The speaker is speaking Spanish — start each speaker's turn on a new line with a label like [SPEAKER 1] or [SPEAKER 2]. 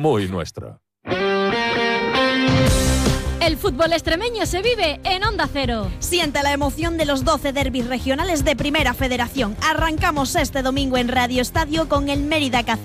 [SPEAKER 1] muy nuestra.
[SPEAKER 2] El fútbol extremeño se vive en Onda Cero.
[SPEAKER 3] Siente la emoción de los 12 derbis regionales de Primera Federación. Arrancamos este domingo en Radio Estadio con el Mérida Cáceres.